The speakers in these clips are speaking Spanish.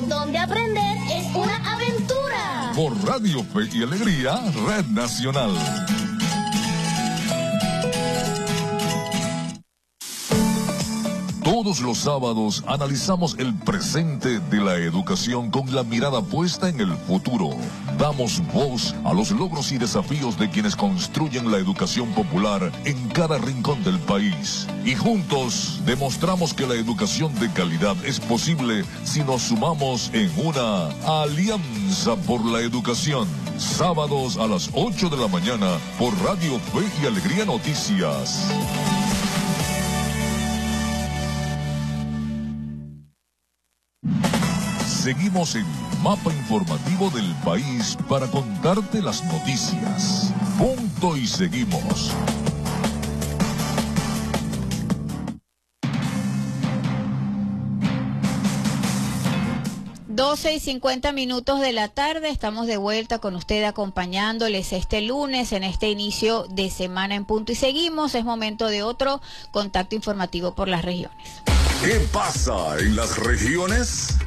donde aprender es una aventura. Por Radio Fe y Alegría, Red Nacional. Todos los sábados analizamos el presente de la educación con la mirada puesta en el futuro. Damos voz a los logros y desafíos de quienes construyen la educación popular en cada rincón del país. Y juntos demostramos que la educación de calidad es posible si nos sumamos en una alianza por la educación. Sábados a las 8 de la mañana por Radio Fe y Alegría Noticias. Seguimos el mapa informativo del país para contarte las noticias. Punto y seguimos. 12:50 de la tarde, estamos de vuelta con usted acompañándoles este lunes en este inicio de semana en Punto y Seguimos. Es momento de otro contacto informativo por las regiones. ¿Qué pasa en las regiones?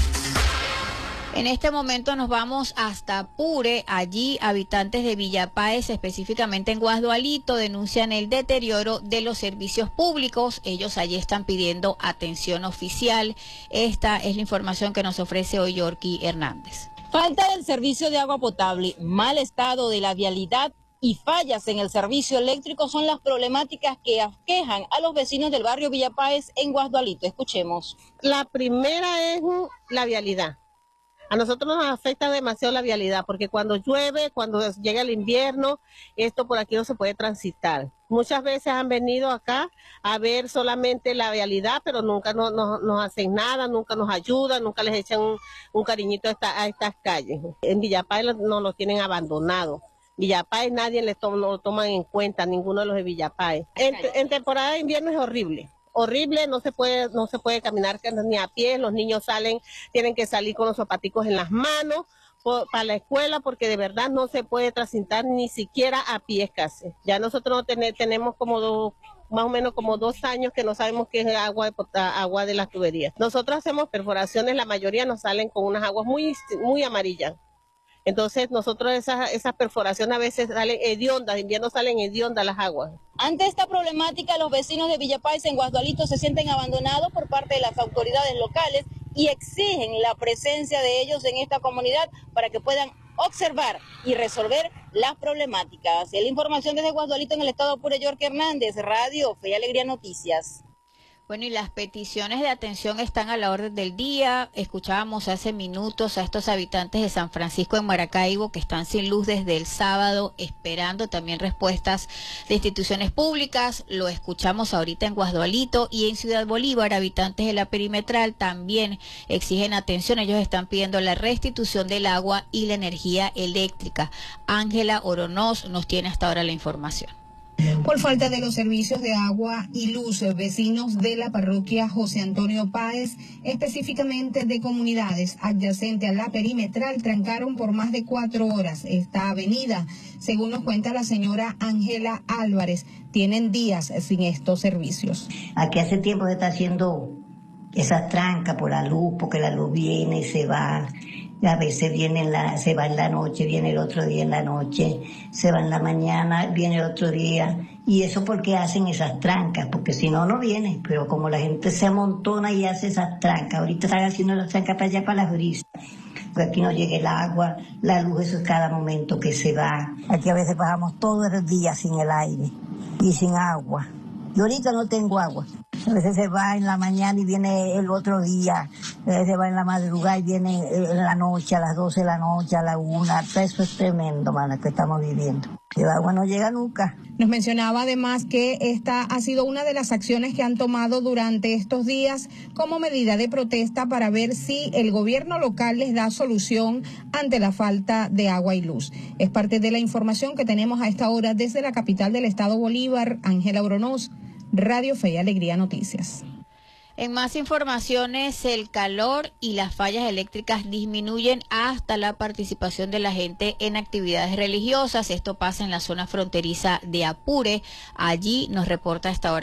En este momento nos vamos hasta Apure. Allí habitantes de Villa Páez, específicamente en Guasdualito, denuncian el deterioro de los servicios públicos. Ellos allí están pidiendo atención oficial. Esta es la información que nos ofrece hoy Yorky Hernández. Falta del servicio de agua potable, mal estado de la vialidad y fallas en el servicio eléctrico son las problemáticas que aquejan a los vecinos del barrio Villa Páez en Guasdualito. Escuchemos. La primera es la vialidad. A nosotros nos afecta demasiado la vialidad porque cuando llueve, cuando llega el invierno, esto por aquí no se puede transitar. Muchas veces han venido acá a ver solamente la vialidad, pero nunca nos hacen nada, nunca nos ayudan, nunca les echan un cariñito a estas calles. En Villa Páez nos lo tienen abandonado. Villa Páez nadie no lo toman en cuenta, ninguno de los de Villa Páez. En temporada de invierno es horrible. Horrible, no se puede caminar ni a pie, los niños tienen que salir con los zapaticos en las manos para la escuela porque de verdad no se puede transitar ni siquiera a pie casi. Ya nosotros tenemos más o menos como 2 años que no sabemos qué es agua de las tuberías. Nosotros hacemos perforaciones, la mayoría nos salen con unas aguas muy amarillas. Entonces nosotros esas perforaciones a veces salen hediondas, de invierno salen hediondas las aguas. Ante esta problemática, los vecinos de Villa Páez en Guasdualito se sienten abandonados por parte de las autoridades locales y exigen la presencia de ellos en esta comunidad para que puedan observar y resolver las problemáticas. Es la información desde Guasdualito en el estado Apure, Yorky Hernández, Radio Fe y Alegría Noticias. Bueno, y las peticiones de atención están a la orden del día. Escuchábamos hace minutos a estos habitantes de San Francisco en Maracaibo que están sin luz desde el sábado, esperando también respuestas de instituciones públicas. Lo escuchamos ahorita en Guasdualito y en Ciudad Bolívar. Habitantes de la perimetral también exigen atención. Ellos están pidiendo la restitución del agua y la energía eléctrica. Ángela Oronoz nos tiene hasta ahora la información. Por falta de los servicios de agua y luz, vecinos de la parroquia José Antonio Páez, específicamente de comunidades adyacentes a la perimetral, trancaron por más de 4 horas esta avenida. Según nos cuenta la señora Ángela Álvarez, tienen días sin estos servicios. Aquí hace tiempo se está haciendo esas trancas por la luz, porque la luz viene y se va. A veces se va en la noche, viene el otro día en la noche, se va en la mañana, viene el otro día. Y eso porque hacen esas trancas, porque si no, no viene. Pero como la gente se amontona y hace esas trancas, ahorita están haciendo las trancas para allá, para las brisas. Porque aquí no llega el agua, la luz, eso es cada momento que se va. Aquí a veces pasamos todo el día sin el aire y sin agua. Y ahorita no tengo agua. A veces se va en la mañana y viene el otro día. A veces se va en la madrugada y viene en la noche, a las 12 de la noche, a la 1. Eso es tremendo, mana, que estamos viviendo. El agua no llega nunca. Nos mencionaba además que esta ha sido una de las acciones que han tomado durante estos días como medida de protesta para ver si el gobierno local les da solución ante la falta de agua y luz. Es parte de la información que tenemos a esta hora desde la capital del estado Bolívar. Ángela Oronoz, Radio Fe y Alegría Noticias. En más informaciones, el calor y las fallas eléctricas disminuyen hasta la participación de la gente en actividades religiosas. Esto pasa en la zona fronteriza de Apure. Allí nos reporta a esta hora